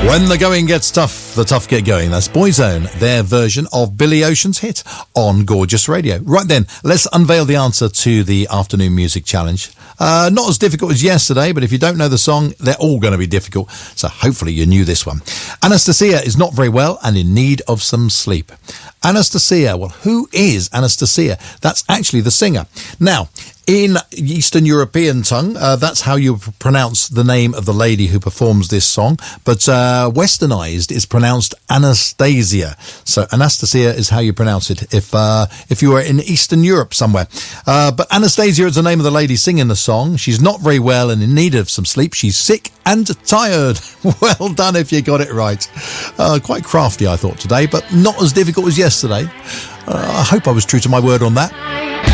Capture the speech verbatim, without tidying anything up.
When the going gets tough, the tough get going. That's Boyzone, their version of Billy Ocean's hit on Gorgeous Radio. Right then, let's unveil the answer to the afternoon music challenge. Uh, not as difficult as yesterday, but if you don't know the song, they're all going to be difficult. So hopefully you knew this one. Anastasia is not very well and in need of some sleep. Anastasia, well, who is Anastasia? That's actually the singer. Now, in Eastern European tongue, uh, that's how you pronounce the name of the lady who performs this song. But uh, westernized is pronounced Anastasia. So Anastasia is how you pronounce it if uh, if you were in Eastern Europe somewhere. Uh, but Anastasia is the name of the lady singing the song. She's not very well and in need of some sleep. She's sick and tired. Well done if you got it right. Uh, quite crafty, I thought, today, but not as difficult as yesterday. Uh, I hope I was true to my word on that.